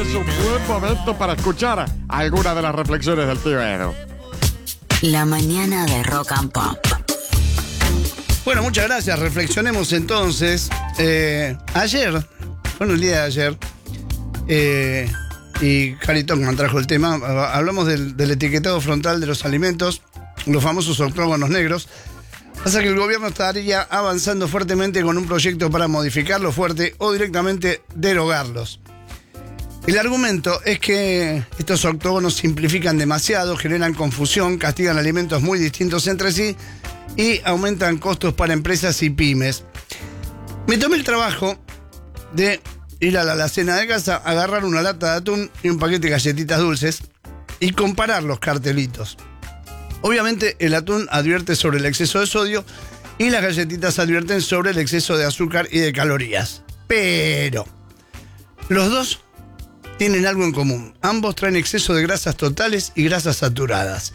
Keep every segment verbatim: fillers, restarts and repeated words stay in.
es un buen momento para escuchar algunas de las reflexiones del tío Edu. La mañana de Rock and Pop. Bueno, muchas gracias. Reflexionemos entonces. Eh, ayer, bueno, el día de ayer, eh, y Harry Tongman trajo el tema, hablamos del, del etiquetado frontal de los alimentos, los famosos octógonos negros. Pasa que el gobierno estaría avanzando fuertemente con un proyecto para modificarlo fuerte o directamente derogarlos. El argumento es que estos octógonos simplifican demasiado, generan confusión, castigan alimentos muy distintos entre sí y aumentan costos para empresas y pymes. Me tomé el trabajo de ir a la alacena de casa, agarrar una lata de atún y un paquete de galletitas dulces y comparar los cartelitos. Obviamente el atún advierte sobre el exceso de sodio y las galletitas advierten sobre el exceso de azúcar y de calorías. Pero los dos tienen algo en común. Ambos traen exceso de grasas totales y grasas saturadas.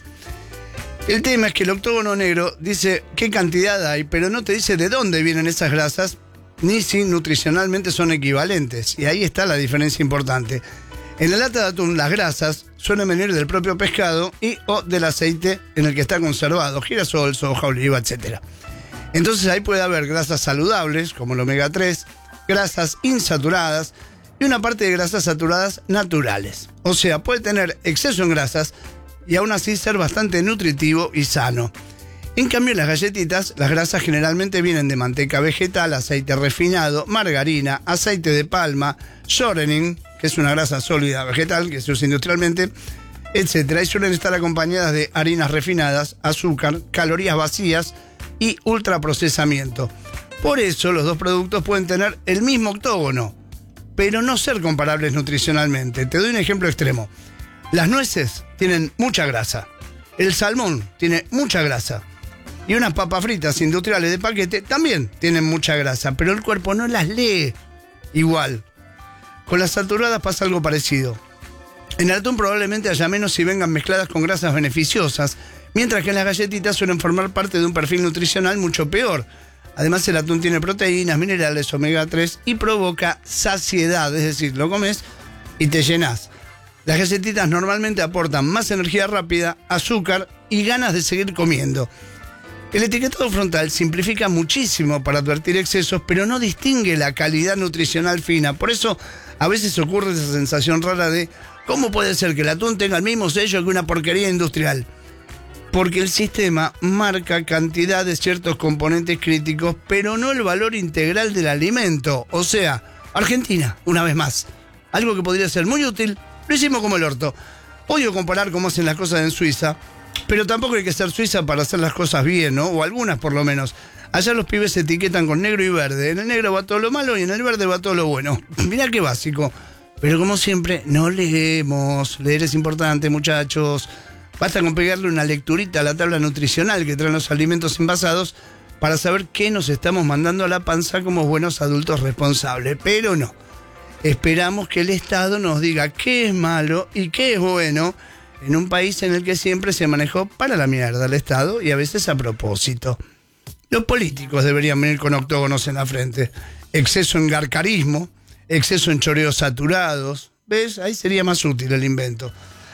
El tema es que el octógono negro dice qué cantidad hay, pero no te dice de dónde vienen esas grasas, ni si nutricionalmente son equivalentes. Y ahí está la diferencia importante. En la lata de atún, las grasas suelen venir del propio pescado y o del aceite en el que está conservado, girasol, soja, oliva, etcétera. Entonces ahí puede haber grasas saludables, como el omega tres, grasas insaturadas y una parte de grasas saturadas naturales. O sea, puede tener exceso en grasas y aún así ser bastante nutritivo y sano. En cambio, en las galletitas, las grasas generalmente vienen de manteca vegetal, aceite refinado, margarina, aceite de palma, shortening, que es una grasa sólida vegetal que se usa industrialmente, etcétera. Y suelen estar acompañadas de harinas refinadas, azúcar, calorías vacías y ultraprocesamiento. Por eso los dos productos pueden tener el mismo octógono, pero no ser comparables nutricionalmente. Te doy un ejemplo extremo. Las nueces tienen mucha grasa, el salmón tiene mucha grasa y unas papas fritas industriales de paquete también tienen mucha grasa, pero el cuerpo no las lee igual. Con las saturadas pasa algo parecido. En el atún probablemente haya menos si vengan mezcladas con grasas beneficiosas, mientras que en las galletitas suelen formar parte de un perfil nutricional mucho peor. Además, el atún tiene proteínas, minerales, omega tres y provoca saciedad, es decir, lo comes y te llenás. Las galletitas normalmente aportan más energía rápida, azúcar y ganas de seguir comiendo. El etiquetado frontal simplifica muchísimo para advertir excesos, pero no distingue la calidad nutricional fina. Por eso, a veces ocurre esa sensación rara de ¿cómo puede ser que el atún tenga el mismo sello que una porquería industrial? Porque el sistema marca cantidad de ciertos componentes críticos, pero no el valor integral del alimento. O sea, Argentina, una vez más. Algo que podría ser muy útil, lo hicimos como el orto. Odio comparar cómo hacen las cosas en Suiza, pero tampoco hay que ser Suiza para hacer las cosas bien, ¿no? O algunas por lo menos. Allá los pibes se etiquetan con negro y verde. En el negro va todo lo malo y en el verde va todo lo bueno. Mirá qué básico. Pero como siempre, no leemos. Leer es importante, muchachos. Basta con pegarle una lecturita a la tabla nutricional que traen los alimentos envasados para saber qué nos estamos mandando a la panza como buenos adultos responsables. Pero no. Esperamos que el Estado nos diga qué es malo y qué es bueno en un país en el que siempre se manejó para la mierda el Estado y a veces a propósito. Los políticos deberían venir con octógonos en la frente. Exceso en garcarismo, exceso en choreos saturados. ¿Ves? Ahí sería más útil el invento.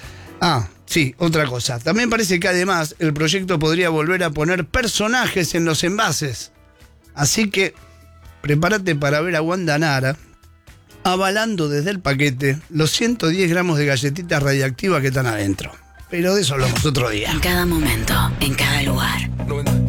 Ah, sí, otra cosa. También parece que además el proyecto podría volver a poner personajes en los envases. Así que prepárate para ver a Wanda Nara avalando desde el paquete los ciento diez gramos de galletitas radiactivas que están adentro. Pero de eso hablamos otro día. En cada momento, en cada lugar.